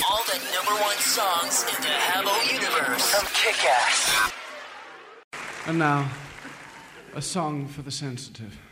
all the #1 songs in the Habbo universe. From Kick-Ass. And now, a song for the sensitive.